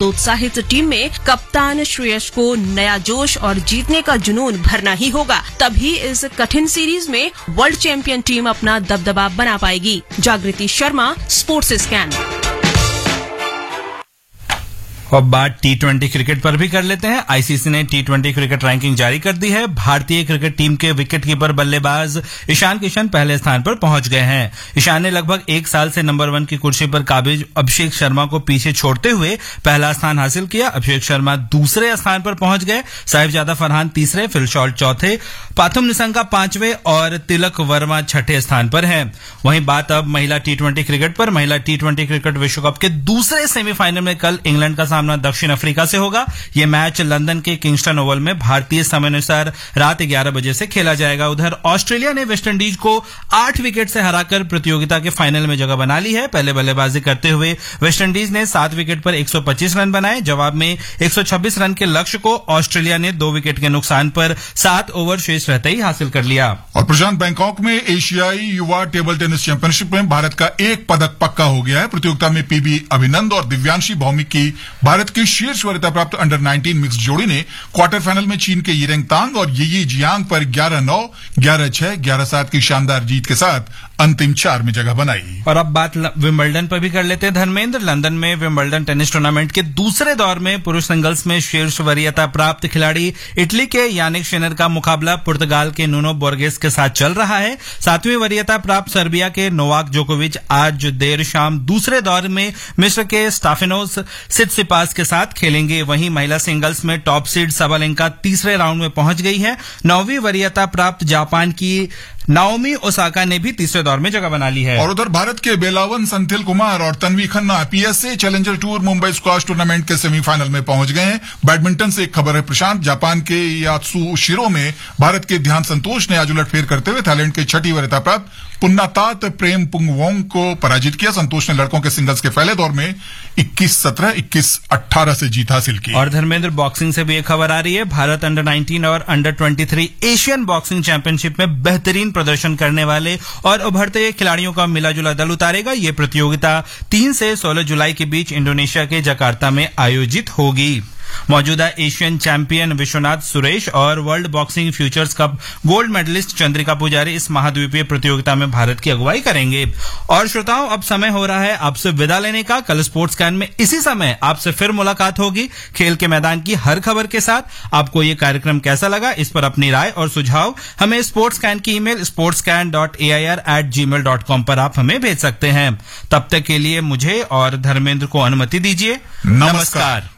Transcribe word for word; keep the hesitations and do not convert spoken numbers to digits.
हतोत्साहित टीम में कप्तान श्रेयस को नया जोश और जीतने का जुनून भरना ही होगा, तभी इस कठिन सीरीज में वर्ल्ड चैंपियन टीम अपना दबदबा बना पाएगी। जागृति शर्मा, स्पोर्ट्स स्कैन। अब बात टी ट्वेंटी क्रिकेट पर भी कर लेते हैं। आईसीसी ने टी ट्वेंटी क्रिकेट रैंकिंग जारी कर दी है। भारतीय क्रिकेट टीम के विकेटकीपर बल्लेबाज ईशान किशन पहले स्थान पर पहुंच गए हैं। ईशान ने लगभग एक साल से नंबर वन की कुर्सी पर काबिज अभिषेक शर्मा को पीछे छोड़ते हुए पहला स्थान हासिल किया। अभिषेक शर्मा दूसरे स्थान पर पहुंच गए, साहिबजादा फरहान तीसरे, फिल शॉर्ट चौथे, पाथुम निसंगा पांचवें और तिलक वर्मा छठे स्थान पर हैं। वहीं बात अब महिला टी ट्वेंटी क्रिकेट पर। महिला टी ट्वेंटी क्रिकेट विश्व कप के दूसरे सेमीफाइनल में कल इंग्लैंड का सामना दक्षिण अफ्रीका से होगा। यह मैच लंदन के किंगस्टन ओवल में भारतीय समयानुसार रात ग्यारह बजे से खेला जाएगा। उधर ऑस्ट्रेलिया ने वेस्टइंडीज को आठ विकेट से हराकर प्रतियोगिता के फाइनल में जगह बना ली है। पहले बल्लेबाजी करते हुए वेस्टइंडीज ने सात विकेट पर एक सौ पच्चीस रन बनाए। जवाब में एक सौ छब्बीस रन के लक्ष्य को ऑस्ट्रेलिया ने दो विकेट के नुकसान पर सात ओवर शेष रहते ही हासिल कर लिया। और प्रशांत, बैंकॉक में एशियाई युवा टेबल टेनिस चैंपियनशिप में भारत का एक पदक पक्का हो गया है। प्रतियोगिता में पीबी अभिनंद और दिव्यांशी भौमिक की भारत की शीर्ष वरीयता प्राप्त अंडर नाइनटीन मिक्स जोड़ी ने क्वार्टर फाइनल में चीन के यिरेंग तांग और यी जियांग पर ग्यारह नौ, ग्यारह छह, ग्यारह सात की शानदार जीत के साथ अंतिम चार में जगह बनाई। और अब बात विंबलडन पर भी कर लेते हैं। धर्मेंद्र, लंदन में विंबलडन टेनिस टूर्नामेंट के दूसरे दौर में पुरुष सिंगल्स में शीर्ष वरीयता प्राप्त खिलाड़ी इटली के यानिक शिनर का मुकाबला पुर्तगाल के नुनो बोर्गेस के साथ चल रहा है। सातवीं वरीयता प्राप्त सर्बिया के नोवाक जोकोविच आज देर शाम दूसरे दौर में मिस्र के स्टाफिनोस सिटसिपास के साथ खेलेंगे। वहीं महिला सिंगल्स में टॉप सीड साबालेंका तीसरे राउंड में पहुंच गई है। नौवीं वरीयता प्राप्त जापान की नाओमी ओसाका ने भी तीसरे दौर में जगह बना ली है। और उधर भारत के बेलावन संथिल कुमार और Tanvi Khanna PSA challenger tour Mumbai squash tournament के सेमीफाइनल में पहुंच गए हैं। बैडमिंटन से एक खबर है प्रशांत, जापान के यात्सु शिरो में भारत के ध्यान संतोष ने आज उलटफेर करते हुए थाईलैंड के छठी वरीयता प्राप्त पुन्नातात प्रेम पुंगवोंग को पराजित किया। संतोष ने लड़कों के सिंगल्स के पहले दौर में इक्कीस सत्रह, इक्कीस अठारह से जीत हासिल की। और धर्मेंद्र, बॉक्सिंग से भी एक खबर आ रही है। भारत अंडर नाइनटीन और अंडर तेईस एशियन बॉक्सिंग चैंपियनशिप में बेहतरीन प्रदर्शन करने वाले और उभरते खिलाड़ियों का मिलाजुला दल उतारेगा। ये प्रतियोगिता तीन से सोलह जुलाई के बीच इंडोनेशिया के जकार्ता में आयोजित होगी। मौजूदा एशियन चैंपियन विश्वनाथ सुरेश और world boxing futures cup gold medallist Chandrika पुजारी इस महाद्वीपीय प्रतियोगिता में भारत की अगुवाई करेंगे। और श्रोताओं, अब समय हो रहा है आपसे विदा लेने का। कल स्पोर्ट्स कैन में इसी समय आपसे फिर मुलाकात होगी खेल के मैदान की हर खबर के साथ। आपको ये कार्यक्रम कैसा लगा, इस पर अपनी राय और सुझाव हमें स्पोर्ट्स कैन की email sports can dot A I R eight ji mail dot com पर आप हमें भेज सकते हैं। तब तक के लिए मुझे और धर्मेंद्र को अनुमति दीजिए। नमस्कार।